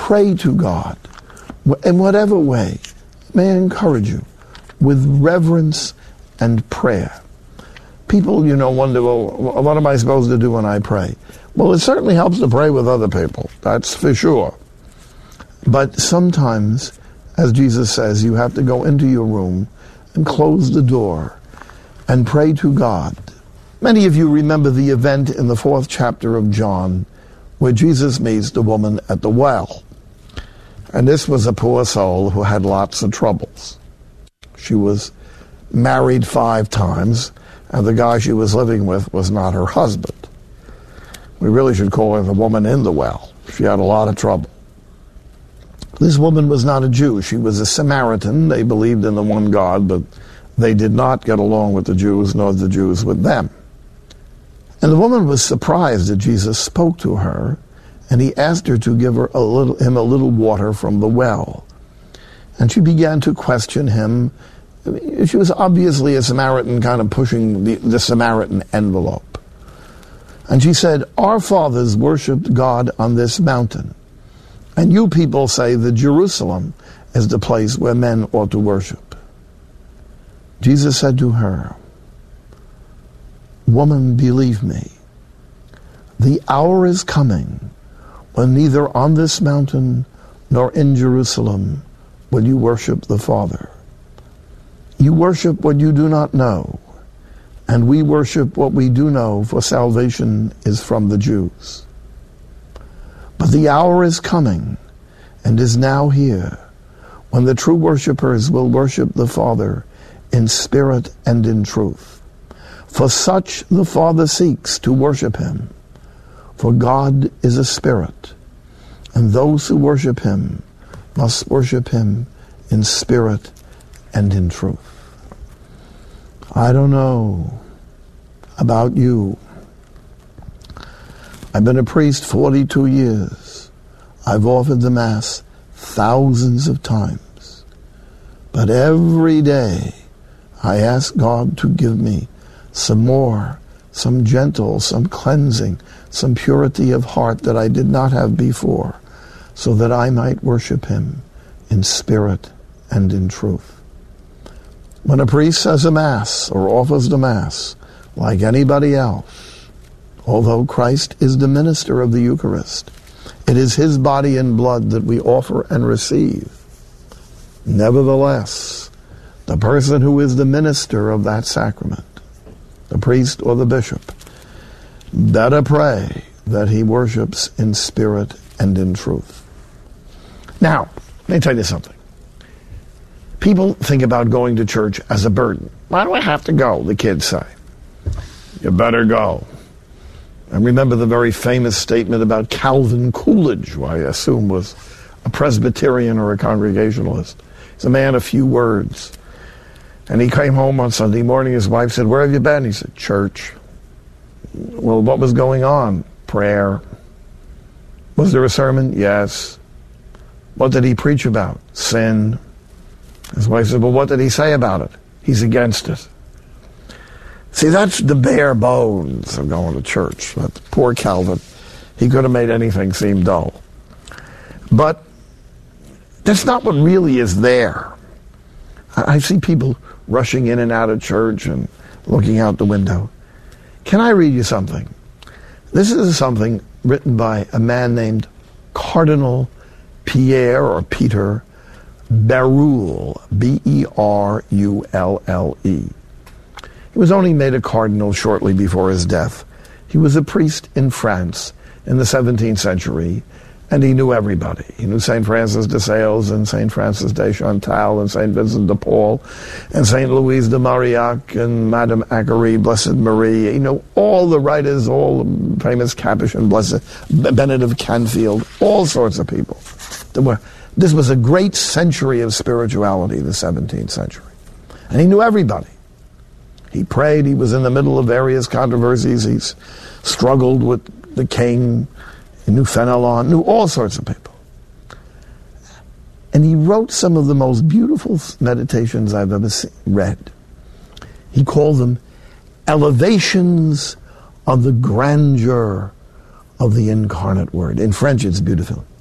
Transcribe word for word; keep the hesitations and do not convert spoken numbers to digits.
pray to God in whatever way. May I encourage you, with reverence and prayer. People, you know, wonder, well, what am I supposed to do when I pray? Well, it certainly helps to pray with other people, that's for sure. But sometimes, as Jesus says, you have to go into your room and close the door and pray to God. Many of you remember the event in the fourth chapter of John where Jesus meets the woman at the well. And this was a poor soul who had lots of troubles. She was married five times, and the guy she was living with was not her husband. We really should call her the woman in the well. She had a lot of trouble. This woman was not a Jew. She was a Samaritan. They believed in the one God, but they did not get along with the Jews, nor the Jews with them. And the woman was surprised that Jesus spoke to her, and he asked her to give her a little, him a little water from the well. And she began to question him. She was obviously a Samaritan, kind of pushing the, the Samaritan envelope. And she said, "Our fathers worshipped God on this mountain, and you people say that Jerusalem is the place where men ought to worship." Jesus said to her, "Woman, believe me, the hour is coming when neither on this mountain nor in Jerusalem will you worship the Father. You worship what you do not know, and we worship what we do know, for salvation is from the Jews. But the hour is coming, and is now here, when the true worshipers will worship the Father in spirit and in truth. For such the Father seeks to worship him. For God is a spirit, and those who worship him must worship him in spirit and in truth." I don't know about you. I've been a priest forty-two years. I've offered the Mass thousands of times. But every day I ask God to give me some more, some gentle, some cleansing, some purity of heart that I did not have before, so that I might worship him in spirit and in truth. When a priest says a Mass or offers the Mass, like anybody else, although Christ is the minister of the Eucharist, it is his body and blood that we offer and receive. Nevertheless, the person who is the minister of that sacrament, the priest or the bishop, better pray that he worships in spirit and in truth. Now, let me tell you something. People think about going to church as a burden. Why do I have to go, the kids say. You better go. And remember the very famous statement about Calvin Coolidge, who I assume was a Presbyterian or a Congregationalist. He's a man of few words. And he came home on Sunday morning. His wife said, "Where have you been?" He said, "Church." Well, what was going on? Prayer. Was there a sermon? Yes. What did he preach about? Sin. His wife said, "Well, what did he say about it?" He's against it. See, that's the bare bones of going to church. But poor Calvin, he could have made anything seem dull. But that's not what really is there. I see people rushing in and out of church and looking out the window. Can I read you something? This is something written by a man named Cardinal Pierre or Peter Berulle, B E R U L L E. He was only made a cardinal shortly before his death. He was a priest in France in the seventeenth century, and he knew everybody. He knew Saint Francis de Sales and Saint Francis de Chantal and Saint Vincent de Paul and Saint Louise de Marillac and Madame Acquerie, Blessed Marie. He knew all the writers, all the famous Capuchin, Blessed Benedict of Canfield, all sorts of people. There were, this was a great century of spirituality, the seventeenth century. And he knew everybody. He prayed. He was in the middle of various controversies. He struggled with the king. He knew Fenelon, knew all sorts of people. And he wrote some of the most beautiful meditations I've ever seen, read. He called them Elevations of the Grandeur of the Incarnate Word. In French, it's beautiful.